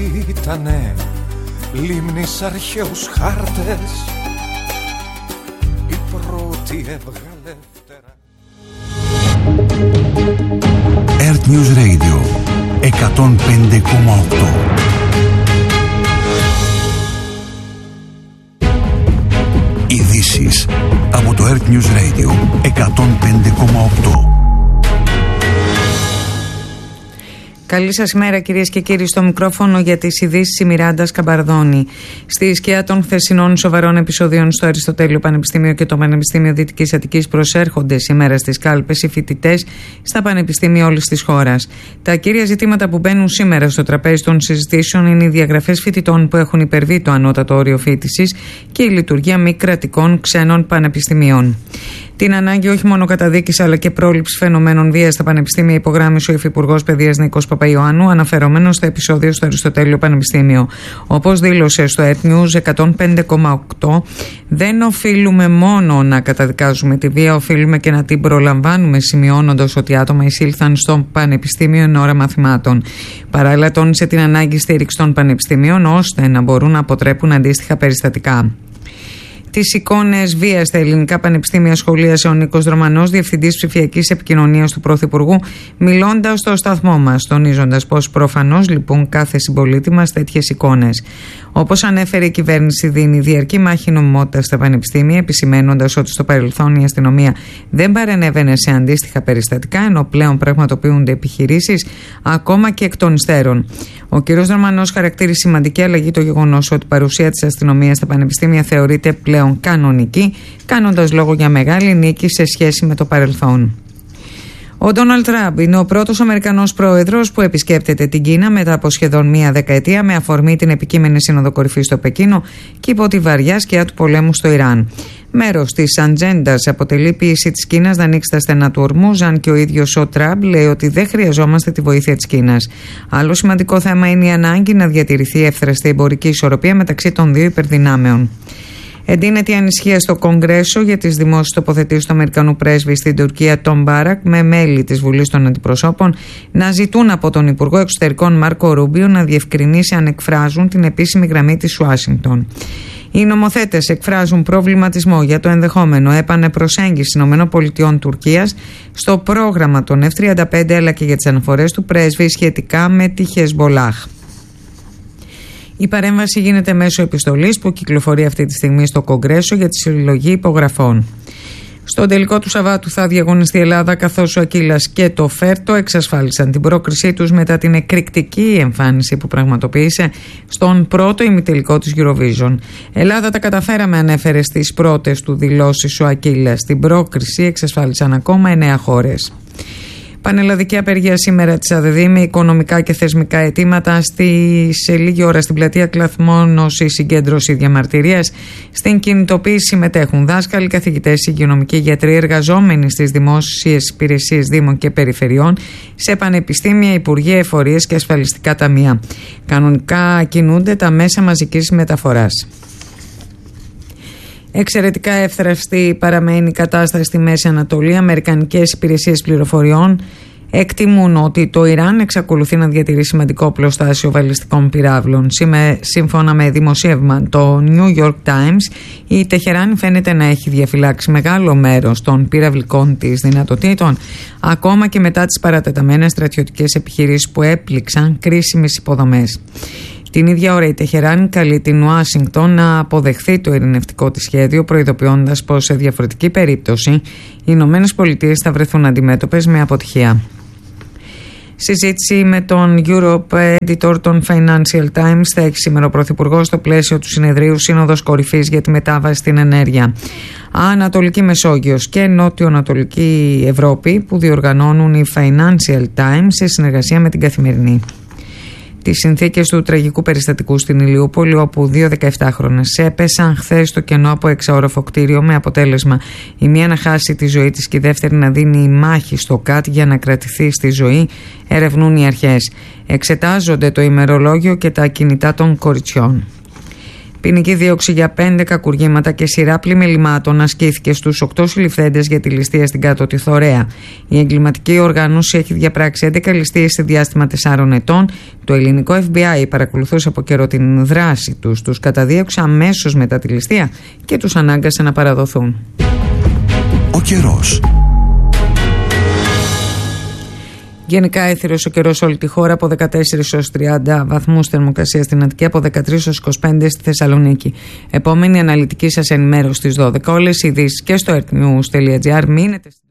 ήτανε λίμνης αρχαίους χάρτες, η πρώτη έβγαλε φτερά. Earth News Radio 105,8. Ειδήσεις από το Earth News Radio 105,8. Καλή σας ημέρα κυρίες και κύριοι, στο μικρόφωνο για τις ειδήσεις η Μιράντα Καμπαρδόνη. Στη σκιά των χθεσινών σοβαρών επεισοδίων στο Αριστοτέλειο Πανεπιστήμιο και το Πανεπιστήμιο Δυτικής Αττικής προσέρχονται σήμερα στις κάλπες οι φοιτητές στα πανεπιστήμια όλης της χώρας. Τα κύρια ζητήματα που μπαίνουν σήμερα στο τραπέζι των συζητήσεων είναι οι διαγραφές φοιτητών που έχουν υπερβεί το ανώτατο όριο φοιτησης και η λειτουργία μη κρατικών ξένων πανεπιστημίων. Την ανάγκη όχι μόνο καταδίκης αλλά και πρόληψη φαινομένων βίας στα πανεπιστήμια υπογράμμισε ο Υφυπουργός Παιδείας Νίκος Παπαϊωάννου, αναφερόμενος στο επεισόδιο στο Αριστοτέλειο Πανεπιστήμιο. Όπως δήλωσε στο Earth News 105,8, δεν οφείλουμε μόνο να καταδικάζουμε τη βία, οφείλουμε και να την προλαμβάνουμε, σημειώνοντας ότι άτομα εισήλθαν στο πανεπιστήμιο εν ώρα μαθημάτων. Παράλληλα, τόνισε την ανάγκη στήριξη των πανεπιστημίων ώστε να μπορούν να αποτρέπουν αντίστοιχα περιστατικά. Τις εικόνες βίας στα ελληνικά πανεπιστήμια σχολίασε ο Νίκος Δρομανός, διευθυντής ψηφιακής επικοινωνίας του Πρωθυπουργού, μιλώντας στο σταθμό μας, τονίζοντας πως προφανώς λυπούν κάθε συμπολίτη μας τέτοιες εικόνες. Όπως ανέφερε, η κυβέρνηση δίνει διαρκή μάχη νομιμότητας στα πανεπιστήμια, επισημαίνοντας ότι στο παρελθόν η αστυνομία δεν παρενέβαινε σε αντίστοιχα περιστατικά, ενώ πλέον πραγματοποιούνται επιχειρήσεις ακόμα και εκ των υστέρων. Ο κ. Δρομανός χαρακτήρισε σημαντική αλλαγή το γεγονός ότι η παρουσία της αστυνομίας στα πανεπιστήμια θεωρείται πλέον κανονική, κάνοντας λόγο για μεγάλη νίκη σε σχέση με το παρελθόν. Ο Ντόναλντ Τραμπ είναι ο πρώτος Αμερικανός πρόεδρος που επισκέπτεται την Κίνα μετά από σχεδόν μία δεκαετία, με αφορμή την επικείμενη σύνοδο κορυφής στο Πεκίνο και υπό τη βαριά σκιά του πολέμου στο Ιράν. Μέρος της ατζέντας αποτελεί πίεση της Κίνας να ανοίξει τα στενά του Ορμούζ, αν και ο ίδιος ο Τραμπ λέει ότι δεν χρειαζόμαστε τη βοήθεια της Κίνας. Άλλο σημαντικό θέμα είναι η ανάγκη να διατηρηθεί εύθραστη εμπορική ισορροπία μεταξύ των δύο υπερδυνάμεων. Εντείνεται η ανησυχία στο Κογκρέσο για τις δημόσιες τοποθετήσεις του Αμερικανού πρέσβη στην Τουρκία, Τον Μπάρακ, με μέλη της Βουλής των Αντιπροσώπων να ζητούν από τον Υπουργό Εξωτερικών Μάρκο Ρούμπιο να διευκρινίσει αν εκφράζουν την επίσημη γραμμή της Ουάσιγκτον. Οι νομοθέτες εκφράζουν προβληματισμό για το ενδεχόμενο επανεπροσέγγιση ΗΠΑ-Τουρκίας στο πρόγραμμα των F-35 αλλά και για τις αναφορές του πρέσβη σχετικά με τη Χεσμπολάχ. Η παρέμβαση γίνεται μέσω επιστολής που κυκλοφορεί αυτή τη στιγμή στο Κογκρέσο για τη συλλογή υπογραφών. Στον τελικό του Σαββάτου θα διαγωνιστεί η Ελλάδα, καθώς ο Ακύλας και το Φέρτο εξασφάλισαν την πρόκρισή τους μετά την εκρηκτική εμφάνιση που πραγματοποίησε στον πρώτο ημιτελικό της Eurovision. Ελλάδα τα καταφέραμε, ανέφερε στις πρώτες του δηλώσεις ο Ακύλας. Την πρόκριση εξασφάλισαν ακόμα 9 χώρες. Πανελλαδική απεργία σήμερα της ΑΔΔ με οικονομικά και θεσμικά αιτήματα. Σε λίγη ώρα στην πλατεία Κλαθμόνος η συγκέντρωση διαμαρτυρίας. Στην κινητοποίηση συμμετέχουν δάσκαλοι, καθηγητές, υγειονομικοί, γιατροί, εργαζόμενοι στις δημόσιες υπηρεσίες δήμων και περιφερειών, σε πανεπιστήμια, υπουργεία, εφορίες και ασφαλιστικά ταμεία. Κανονικά κινούνται τα μέσα μαζικής μεταφοράς. Εξαιρετικά εύθραυστη παραμένει η κατάσταση στη Μέση Ανατολή. Αμερικανικές υπηρεσίες πληροφοριών εκτιμούν ότι το Ιράν εξακολουθεί να διατηρεί σημαντικό οπλοστάσιο βαλιστικών πυράβλων. Σύμφωνα με δημοσίευμα το New York Times, η Τεχεράνη φαίνεται να έχει διαφυλάξει μεγάλο μέρος των πυραυλικών της δυνατοτήτων, ακόμα και μετά τις παρατεταμένες στρατιωτικές επιχειρήσεις που έπληξαν κρίσιμες υποδομές. Την ίδια ώρα η Τεχεράνη καλεί την Ουάσιγκτον να αποδεχθεί το ειρηνευτικό της σχέδιο, προειδοποιώντας πως σε διαφορετική περίπτωση οι Ηνωμένες Πολιτείες θα βρεθούν αντιμέτωπες με αποτυχία. Συζήτηση με τον Europe Editor των Financial Times θα έχει σήμερα ο Πρωθυπουργός στο πλαίσιο του συνεδρίου Σύνοδος Κορυφής για τη μετάβαση στην ενέργεια. Ανατολική Μεσόγειος και Νότιο-Ανατολική Ευρώπη που διοργανώνουν οι Financial Times σε συνεργασία με την Καθημερινή. Τις συνθήκες του τραγικού περιστατικού στην Ηλιούπολη, όπου 2 17χρονες έπεσαν χθες στο κενό από εξαόροφο κτίριο, με αποτέλεσμα η μία να χάσει τη ζωή της και η δεύτερη να δίνει μάχη στο ΚΑΤ για να κρατηθεί στη ζωή, ερευνούν οι αρχές. Εξετάζονται το ημερολόγιο και τα κινητά των κοριτσιών. Ποινική δίωξη για 5 κακουργήματα και σειρά πλημελημάτων ασκήθηκε στους 8 συλληφθέντες για τη ληστεία στην Κάτω τη Θωρέα. Η εγκληματική οργάνωση έχει διαπράξει 11 ληστείες σε διάστημα 4 ετών. Το ελληνικό FBI παρακολουθούσε από καιρό την δράση τους. Τους καταδίωξε αμέσως μετά τη ληστεία και τους ανάγκασε να παραδοθούν. Ο καιρός. Γενικά έθειρος ο καιρός σε όλη τη χώρα, από 14 έως 30 βαθμούς θερμοκρασία στην Αττική, από 13 έως 25 στη Θεσσαλονίκη. Επόμενη αναλυτική σας ενημέρωση στις 12. Όλες οι ειδήσεις και στο earthnews.gr. Μείνετε